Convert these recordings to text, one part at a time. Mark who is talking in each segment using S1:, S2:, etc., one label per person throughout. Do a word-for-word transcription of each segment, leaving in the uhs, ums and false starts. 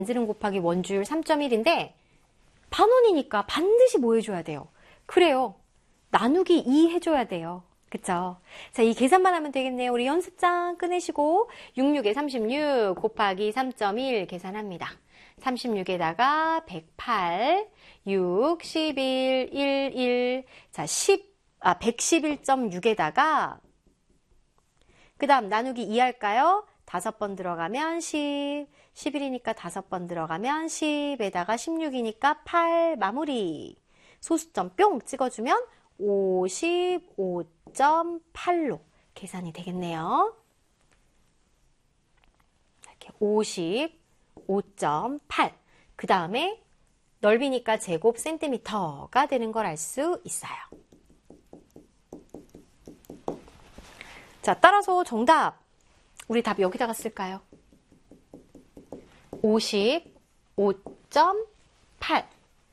S1: 반지름 곱하기 원주율 삼 점 일인데 반원이니까 반드시 뭐 해줘야 돼요? 그래요. 나누기 이 해줘야 돼요. 그쵸? 자, 이 계산만 하면 되겠네요. 우리 연습장 꺼내시고 육십육에 삼십육 곱하기 삼 점 일 계산합니다. 삼십육에다가 백팔, 육, 십일, 일, 일, 자, 십, 아, 백십일 점 육에다가 그 다음 나누기 이 할까요? 다섯 번 들어가면 십, 십일이니까 다섯 번 들어가면 십에다가 십육이니까 팔 마무리. 소수점 뿅 찍어주면 오십오 점 팔로 계산이 되겠네요. 이렇게 오십오 점 팔. 그 다음에 넓이니까 제곱 센티미터가 되는 걸 알 수 있어요. 자, 따라서 정답. 우리 답 여기다가 쓸까요? 오십오 점 팔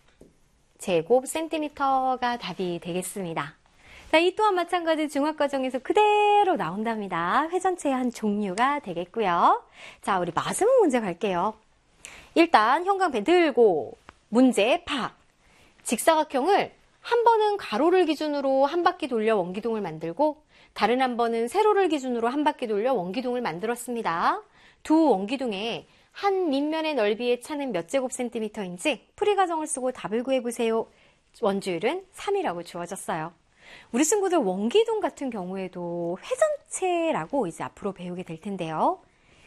S1: 제곱 센티미터가 답이 되겠습니다. 자, 이 또한 마찬가지 중학과정에서 그대로 나온답니다. 회전체의 한 종류가 되겠고요. 자, 우리 마지막 문제 갈게요. 일단 형광펜 들고 문제 파. 직사각형을 한 번은 가로를 기준으로 한 바퀴 돌려 원기둥을 만들고 다른 한 번은 세로를 기준으로 한 바퀴 돌려 원기둥을 만들었습니다. 두 원기둥에 한 밑면의 넓이의 차는 몇 제곱 센티미터인지 풀이 과정을 쓰고 답을 구해보세요. 원주율은 삼이라고 주어졌어요. 우리 친구들 원기둥 같은 경우에도 회전체라고 이제 앞으로 배우게 될 텐데요.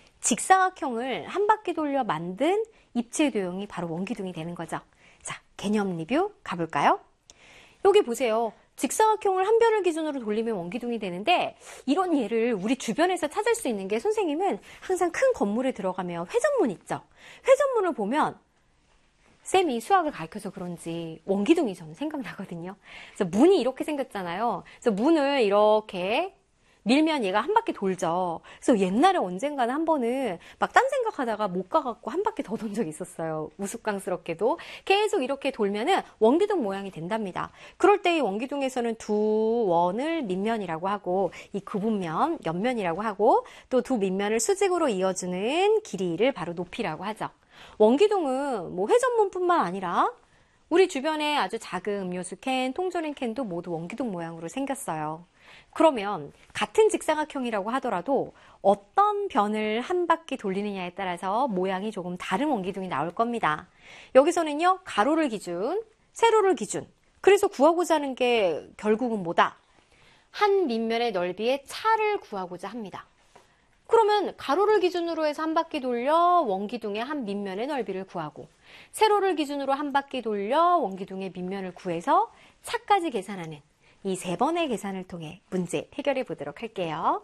S1: 직사각형을 한 바퀴 돌려 만든 입체 도형이 바로 원기둥이 되는 거죠. 자, 개념 리뷰 가볼까요? 여기 보세요. 직사각형을 한 변을 기준으로 돌리면 원기둥이 되는데 이런 예를 우리 주변에서 찾을 수 있는 게 선생님은 항상 큰 건물에 들어가면 회전문 있죠. 회전문을 보면 쌤이 수학을 가르쳐서 그런지 원기둥이 저는 생각나거든요. 그래서 문이 이렇게 생겼잖아요. 그래서 문을 이렇게 밀면 얘가 한 바퀴 돌죠. 그래서 옛날에 언젠가는 한 번은 막 딴 생각하다가 못 가갖고 한 바퀴 더 돈 적이 있었어요. 우스꽝스럽게도. 계속 이렇게 돌면은 원기둥 모양이 된답니다. 그럴 때 이 원기둥에서는 두 원을 밑면이라고 하고 이 구분면 옆면이라고 하고 또 두 밑면을 수직으로 이어주는 길이를 바로 높이라고 하죠. 원기둥은 뭐 회전문뿐만 아니라 우리 주변에 아주 작은 음료수 캔, 통조림 캔도 모두 원기둥 모양으로 생겼어요. 그러면 같은 직사각형이라고 하더라도 어떤 변을 한 바퀴 돌리느냐에 따라서 모양이 조금 다른 원기둥이 나올 겁니다. 여기서는요, 가로를 기준, 세로를 기준. 그래서 구하고자 하는 게 결국은 뭐다? 한 밑면의 넓이의 차를 구하고자 합니다. 그러면 가로를 기준으로 해서 한 바퀴 돌려 원기둥의 한 밑면의 넓이를 구하고 세로를 기준으로 한 바퀴 돌려 원기둥의 밑면을 구해서 차까지 계산하는 이 세 번의 계산을 통해 문제 해결해 보도록 할게요.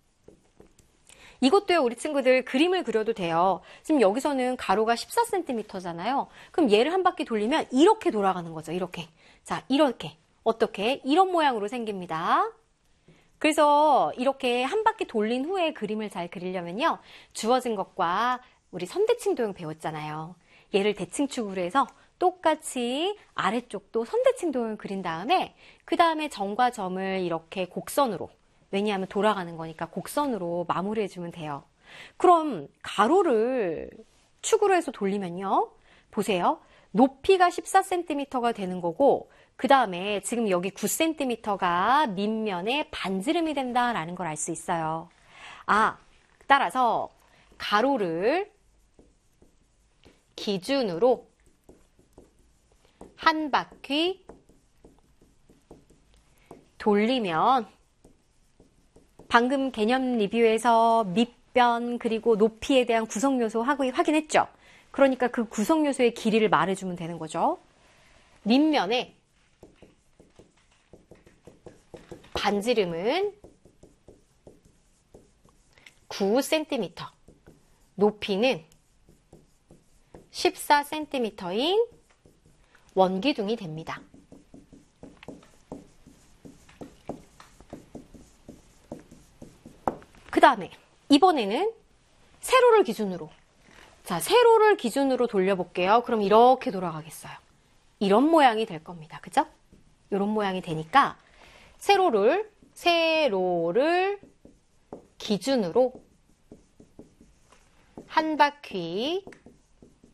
S1: 이것도요, 우리 친구들 그림을 그려도 돼요. 지금 여기서는 가로가 십사 센티미터잖아요. 그럼 얘를 한 바퀴 돌리면 이렇게 돌아가는 거죠. 이렇게. 자, 이렇게. 어떻게? 이런 모양으로 생깁니다. 그래서 이렇게 한 바퀴 돌린 후에 그림을 잘 그리려면요. 주어진 것과 우리 선대칭 도형 배웠잖아요. 얘를 대칭축으로 해서 똑같이 아래쪽도 선대칭 도형을 그린 다음에 그 다음에 점과 점을 이렇게 곡선으로, 왜냐하면 돌아가는 거니까 곡선으로 마무리해주면 돼요. 그럼 가로를 축으로 해서 돌리면요. 보세요. 높이가 십사 센티미터가 되는 거고 그 다음에 지금 여기 구 센티미터가 밑면에 반지름이 된다라는 걸 알 수 있어요. 아, 따라서 가로를 기준으로 한 바퀴 돌리면 방금 개념 리뷰에서 밑변 그리고 높이에 대한 구성요소 확인했죠? 그러니까 그 구성요소의 길이를 말해주면 되는 거죠. 밑면에 반지름은 구 센티미터, 높이는 십사 센티미터인 원기둥이 됩니다. 그 다음에 이번에는 세로를 기준으로, 자, 세로를 기준으로 돌려볼게요. 그럼 이렇게 돌아가겠어요. 이런 모양이 될 겁니다. 그죠? 이런 모양이 되니까 세로를 세로를 기준으로 한 바퀴